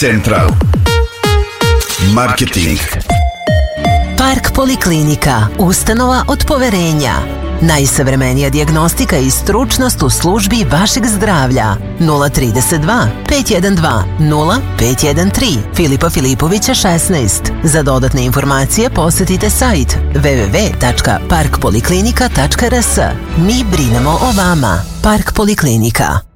Central Marketing. Park Poliklinika, ustanova od poverenja. Najsavremenija dijagnostika i stručnost u službi vašeg zdravlja. 032 512 0513 Filipa Filipovića 16. Za dodatne informacije posjetite sajt www.parkpoliklinika.rs. Mi brinemo o vama. Park Poliklinika.